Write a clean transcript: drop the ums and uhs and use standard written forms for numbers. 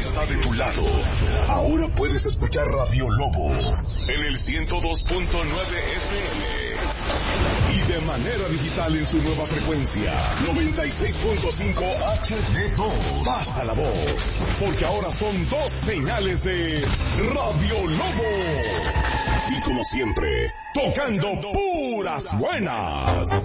está de tu lado. Ahora puedes escuchar Radio Lobo en el 102.9 FM. Y de manera digital en su nueva frecuencia, 96.5 HD2. Pasa la voz, porque ahora son 2 señales de Radio Lobo. Y como siempre, tocando puras buenas.